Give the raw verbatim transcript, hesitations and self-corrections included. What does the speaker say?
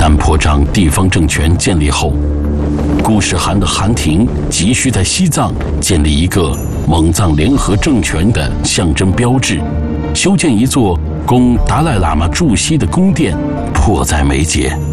南坡章地方政权建立后，顾世涵的韩廷急需在西藏建立一个蒙藏联合政权的象征标志，修建一座供达赖喇嘛驻锡的宫殿，迫在眉睫。